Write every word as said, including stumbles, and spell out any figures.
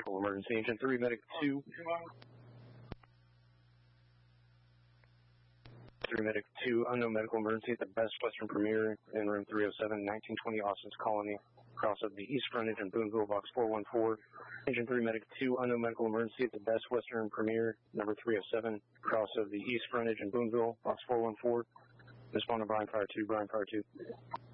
medical emergency. Engine three, medic two. three, medic two, unknown medical emergency at the Best Western Premier in room three oh seven, nineteen twenty Austin's Colony, cross of the East Frontage in Boonville, box four one four. Engine three, medic two, unknown medical emergency at the Best Western Premier, number three oh seven, cross of the East Frontage in Boonville, box four one four. Respond to Brian Fire two, Brian Fire two.